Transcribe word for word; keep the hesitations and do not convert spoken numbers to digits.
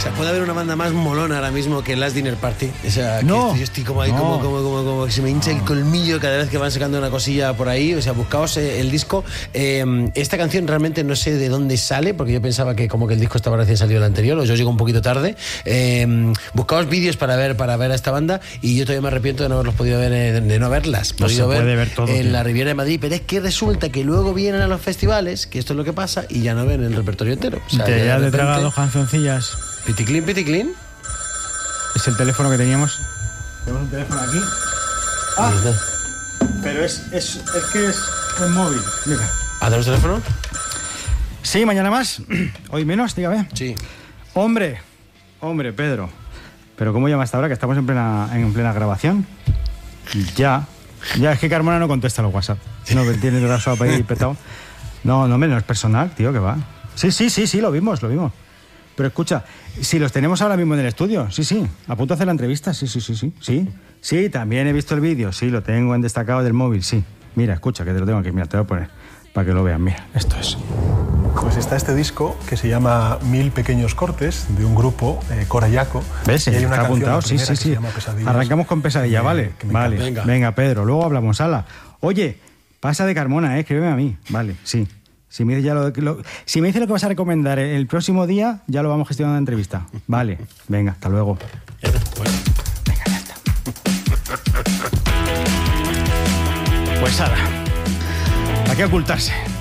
sea, puede haber una banda más molona ahora mismo que Last Dinner Party. O sea, no, que yo estoy como ahí, no. como, como, como, como que se me hincha el colmillo cada vez que van sacando una cosilla por ahí. O sea, buscaos el disco. Eh, esta canción realmente no sé de dónde sale, porque yo pensaba que como que el disco estaba recién salido el anterior, o yo llego un poquito tarde. Eh, buscaos vídeos para ver, para ver a esta banda, y yo todavía me arrepiento de no haberlos podido ver, eh, de no haberlas No podido se ver, puede ver todo, en tío. la Riviera de Madrid. Pero es que resulta que luego vienen a los festivales, que esto es lo que pasa, y ya no ven el repertorio entero. O sea, Te ya ya de le he repente, tragado dos cancioncillas. piticlin, piticlin. Es el teléfono que teníamos. Tenemos un teléfono aquí. Ah, pero es, es, es que es un móvil. Mira. ¿A tenemos teléfono? Sí, mañana más. Hoy menos, dígame. Sí. Hombre, hombre, Pedro. Pero ¿cómo llama hasta ahora que estamos en plena, en plena grabación? Ya. Ya, es que Carmona no contesta los WhatsApp. No, que tiene el brazo ahí petado. No, no, no es personal, tío, que va. Sí, sí, sí, sí, lo vimos, lo vimos. Pero escucha, si los tenemos ahora mismo en el estudio, sí, sí, a punto de hacer la entrevista, sí, sí, sí, sí, sí. Sí, también he visto el vídeo, sí, lo tengo en destacado del móvil, sí. Mira, escucha, que te lo tengo aquí, mira, te lo voy a poner para que lo vean, mira, esto es. Pues está este disco que se llama Mil Pequeños Cortes, de un grupo, eh, Corayaco. ¿Ves? Y hay una Está canción, apuntado, la sí, primera, sí, que se sí. llama Pesadillas. Arrancamos con Pesadilla, Que- ¿vale? que me Vale, encanta. venga. Venga. venga, Pedro, luego hablamos, ala. Oye, pasa de Carmona, ¿eh? Escríbeme a mí, vale, sí. Si me, dice ya lo, lo- si me dice lo que vas a recomendar el próximo día, ya lo vamos gestionando en la entrevista. Vale, venga, hasta luego. Venga, ya está. Pues ala, ¿para qué ocultarse?